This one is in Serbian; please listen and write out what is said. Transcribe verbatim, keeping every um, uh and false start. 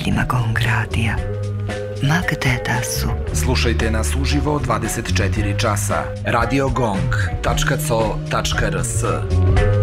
slušateljima Gong Radija. Ma gde da su. Slušajte nas uživo dvadeset četiri časa. radio gong tačka co tačka rs